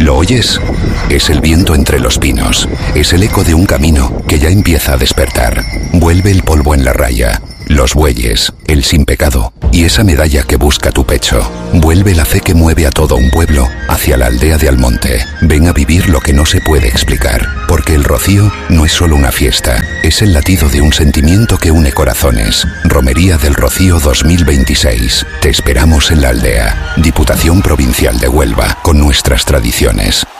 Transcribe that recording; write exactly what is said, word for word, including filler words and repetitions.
¿Lo oyes? Es el viento entre los pinos. Es el eco de un camino que ya empieza a despertar. Vuelve el polvo en la raya, los bueyes, el sin pecado y esa medalla que busca tu pecho. Vuelve la fe que mueve a todo un pueblo hacia la aldea de Almonte. Ven a vivir lo que no se puede explicar, porque el Rocío no es solo una fiesta, es el latido de un sentimiento que une corazones. Romería del Rocío dos mil veintiséis. Te esperamos en la aldea. Diputación Provincial de Huelva, con nuestras tradiciones.